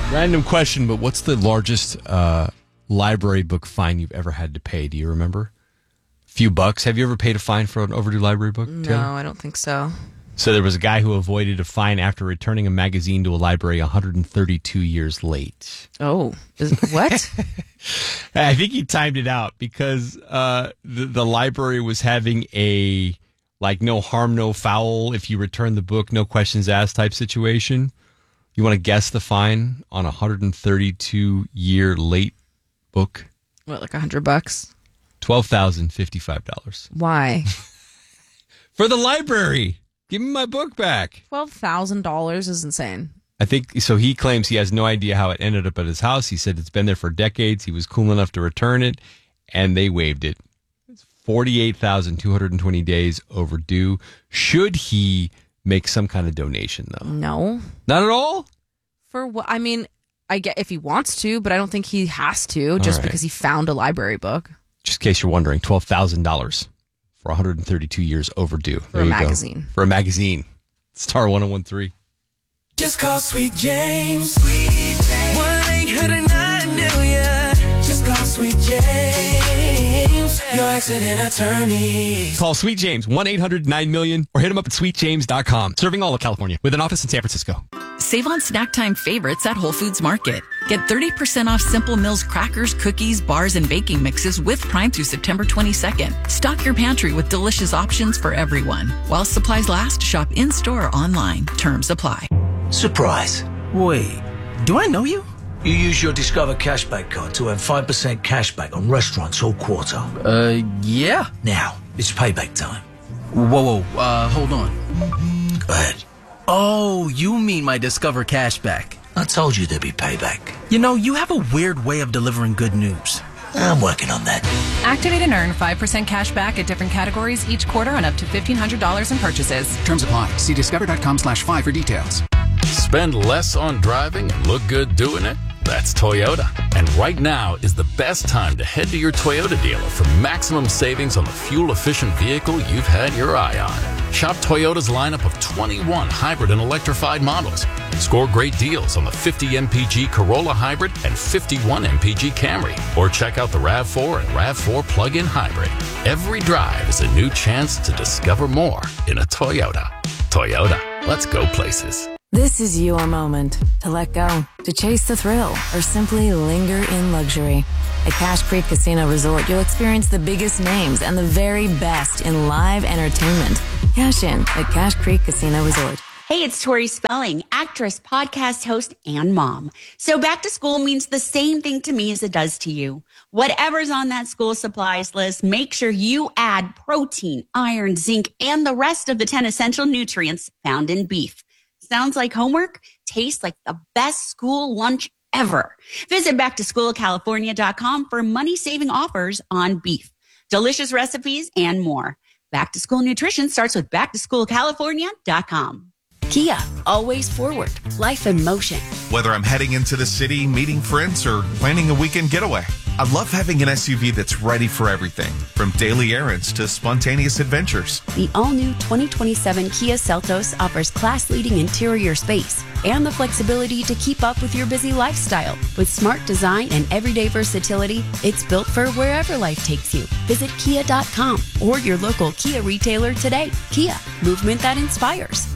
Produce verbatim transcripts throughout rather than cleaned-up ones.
Random question, but what's the largest uh, library book fine you've ever had to pay? Do you remember? A few bucks. Have you ever paid a fine for an overdue library book, No, Taylor? I don't think so. So there was a guy who avoided a fine after returning a magazine to a library one hundred thirty-two years late. Oh, is, what? I think he timed it out because uh, the, the library was having a, like, no harm, no foul, if you return the book, no questions asked type situation. You want to guess the fine on a one hundred thirty-two year late book? What, like a hundred bucks? twelve thousand fifty-five dollars. Why? For the library. Give me my book back. twelve thousand dollars is insane. I think, so he claims he has no idea how it ended up at his house. He said it's been there for decades. He was cool enough to return it, and they waived it. It's forty-eight thousand two hundred twenty days overdue. Should he make some kind of donation, though? No. Not at all? For what? I mean, I get if he wants to, but I don't think he has to just right. because he found a library book. Just in case you're wondering, twelve thousand dollars for one hundred thirty-two years overdue. For a magazine. Go. For a magazine. Star one oh one three. Just call Sweet James. Sweet James. one eight hundred nine million. Just call Sweet James. Your accident attorney. Call Sweet James, one eight hundred nine million, or hit him up at sweet james dot com. Serving all of California with an office in San Francisco. Save on snack time favorites at Whole Foods Market. Get thirty percent off Simple Mills crackers, cookies, bars, and baking mixes with Prime through September twenty-second. Stock your pantry with delicious options for everyone. While supplies last, shop in-store or online. Terms apply. Surprise. Wait, do I know you? You use your Discover Cashback card to earn five percent cashback on restaurants all quarter. Uh, yeah. Now, it's payback time. Whoa, whoa, uh, hold on. Go ahead. Oh, you mean my Discover Cashback. I told you there'd be payback. You know, you have a weird way of delivering good news. I'm working on that. Activate and earn five percent cash back at different categories each quarter on up to fifteen hundred dollars in purchases. Terms apply. See discover.com slash five for details. Spend less on driving and look good doing it? That's Toyota. And right now is the best time to head to your Toyota dealer for maximum savings on the fuel-efficient vehicle you've had your eye on. Shop Toyota's lineup of twenty-one hybrid and electrified models. Score great deals on the fifty M P G Corolla Hybrid and fifty-one M P G Camry. Or check out the RAV four and RAV four plug-in hybrid. Every drive is a new chance to discover more in a Toyota. Toyota, let's go places. This is your moment to let go, to chase the thrill, or simply linger in luxury. At Cache Creek Casino Resort, you'll experience the biggest names and the very best in live entertainment. Cash in at Cache Creek Casino Resort. Hey, it's Tori Spelling, actress, podcast host, and mom. So back to school means the same thing to me as it does to you. Whatever's on that school supplies list, make sure you add protein, iron, zinc, and the rest of the ten essential nutrients found in beef. Sounds like homework? Tastes like the best school lunch ever. Visit back to school california dot com for money-saving offers on beef, delicious recipes, and more. Back to school nutrition starts with back to school california dot com. Kia, always forward. Life in motion. Whether I'm heading into the city, meeting friends, or planning a weekend getaway, I love having an S U V that's ready for everything, from daily errands to spontaneous adventures. The all-new twenty twenty-seven Kia Seltos offers class-leading interior space and the flexibility to keep up with your busy lifestyle. With smart design and everyday versatility, it's built for wherever life takes you. Visit kia dot com or your local Kia retailer today. Kia, movement that inspires.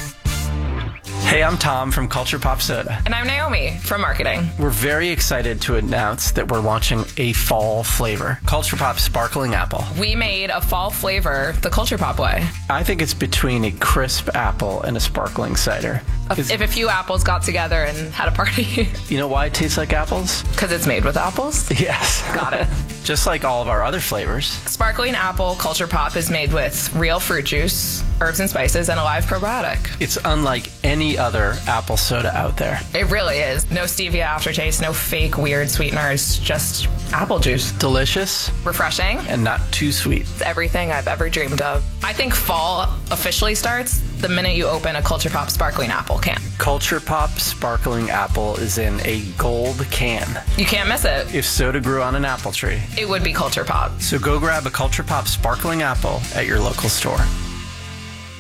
Hey, I'm Tom from Culture Pop Soda. And I'm Naomi from marketing. We're very excited to announce that we're launching a fall flavor, Culture Pop Sparkling Apple. We made a fall flavor the Culture Pop way. I think it's between a crisp apple and a sparkling cider. If, if a few apples got together and had a party. You know why it tastes like apples? Because it's made with apples? Yes. Got it. Just like all of our other flavors. Sparkling Apple Culture Pop is made with real fruit juice, herbs and spices, and a live probiotic. It's unlike any other apple soda out there. It really is. No stevia aftertaste, no fake weird sweeteners, just apple juice. Delicious. Refreshing. And not too sweet. It's everything I've ever dreamed of. I think fall officially starts the minute you open a Culture Pop Sparkling Apple can. Culture Pop Sparkling Apple is in a gold can. You can't miss it. If soda grew on an apple tree, it would be Culture Pop. So go grab a Culture Pop Sparkling Apple at your local store.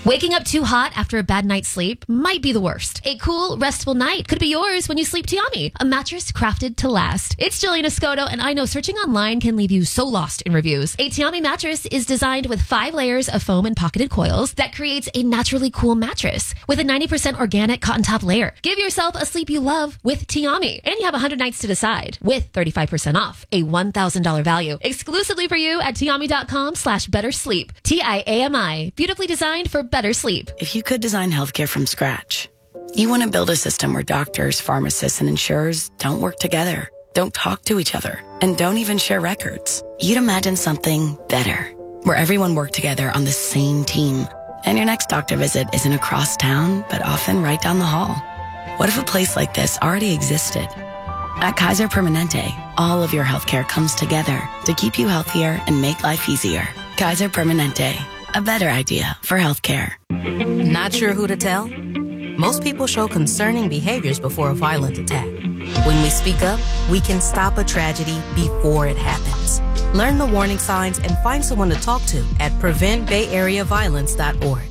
Waking up too hot after a bad night's sleep might be the worst. A cool, restful night could be yours when you sleep Tiami, a mattress crafted to last. It's Jillian Escoto, and I know searching online can leave you so lost in reviews. A Tiami mattress is designed with five layers of foam and pocketed coils that creates a naturally cool mattress with a ninety percent organic cotton top layer. Give yourself a sleep you love with Tiami, and you have one hundred nights to decide with thirty-five percent off, a one thousand dollars value, exclusively for you at tiami.com slash better sleep. T I A M I, beautifully designed for better sleep. If you could design healthcare from scratch, you want to build a system where doctors, pharmacists, and insurers don't work together, don't talk to each other, and don't even share records. You'd imagine something better, where everyone worked together on the same team, and your next doctor visit isn't across town, but often right down the hall. What if a place like this already existed? At Kaiser Permanente, all of your healthcare comes together to keep you healthier and make life easier. Kaiser Permanente, a better idea for healthcare. Not sure who to tell? Most people show concerning behaviors before a violent attack. When we speak up, we can stop a tragedy before it happens. Learn the warning signs and find someone to talk to at prevent bay area violence dot org.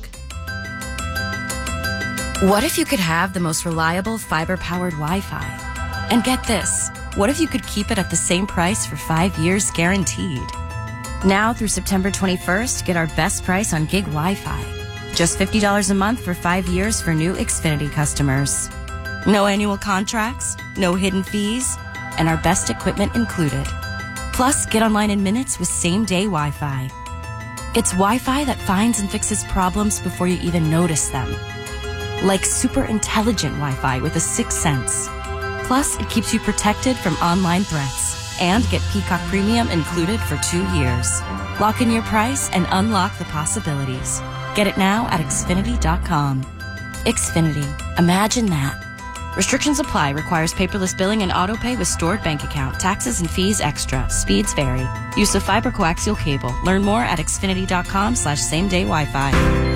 What if you could have the most reliable fiber-powered Wi-Fi? And get this, what if you could keep it at the same price for five years guaranteed? Now through September twenty-first, get our best price on gig Wi-Fi. Just fifty dollars a month for five years for new Xfinity customers. No annual contracts, no hidden fees, and our best equipment included. Plus, get online in minutes with same-day Wi-Fi. It's Wi-Fi that finds and fixes problems before you even notice them. Like super intelligent Wi-Fi with a sixth sense. Plus, it keeps you protected from online threats. And get Peacock Premium included for two years. Lock in your price and unlock the possibilities. Get it now at Xfinity dot com. Xfinity. Imagine that. Restrictions apply. Requires paperless billing and autopay with stored bank account. Taxes and fees extra. Speeds vary. Use of fiber coaxial cable. Learn more at Xfinity dot com slash same day Wi-Fi.